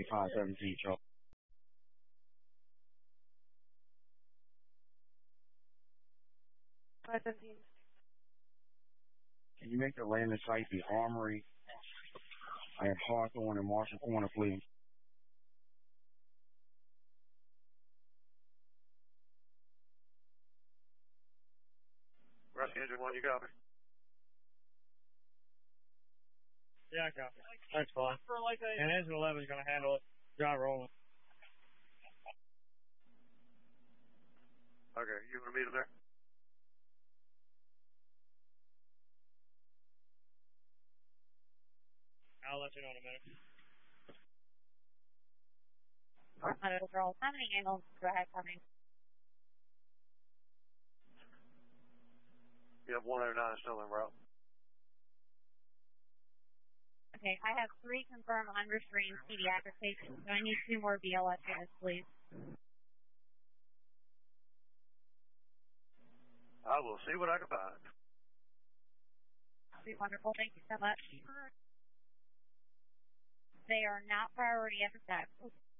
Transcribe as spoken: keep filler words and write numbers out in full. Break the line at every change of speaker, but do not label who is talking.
five seventeen, Charlie.
five seventeen.
Can you make the landing site the Armory at Hawthorne and Marshall Corner, please?
Rescue Engine one, you copy?
Yeah, I copy. That's fine. And Engine eleven is going to handle it. Drive rolling.
Okay, you want to meet him there?
I'll let you know in a minute.
Auto Girl, how many angles do I have coming?
You have one oh nine still en route.
Okay, I have three confirmed unrestrained pediatric patients, so I need two more B L S units, please.
I will see what I can find.
That'd be wonderful. Thank you so much. They are not priority episodes.